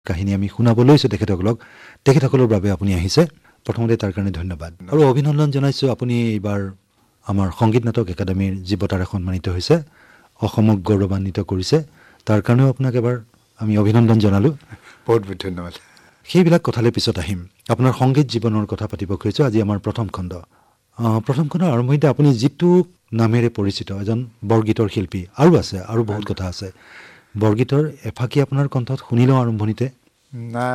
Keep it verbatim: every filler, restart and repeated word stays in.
কাহিনী আমি শুনাবলৈ লৈছো তেখেতসকলক তেখেতসকলৰ বাবে আপুনি আহিছে প্ৰথমতে তাৰ কাৰণে ধন্যবাদ আৰু অভিনন্দন জনাইছো আপুনি এইবাৰ আমাৰ সংগীত নাটক একাডেমীৰ জীৱতাৰে সন্মানিত হৈছে অসমক গৌৰৱান্বিত কৰিছে তাৰ কাৰণেও আপোনাক এবাৰ আমি অভিনন্দন জনালো বহুত বহুত ধন্যবাদ সেইবিলাক কথালৈ পিছত আহিম আপোনাৰ সংগীত জীৱনৰ কথা পাতিব খুজিছো আজি আমাৰ প্ৰথম খণ্ড প্ৰথম খণ্ডৰ আৰম্ভণিতে আপুনি যিটো নামেৰে পৰিচিত এজন বৰগীতৰ শিল্পী আৰু আছে আৰু বহুত কথা আছে বৰগীতৰ এফাকি আপোনাৰ কণ্ঠত শুনিলো আৰম্ভণিতে না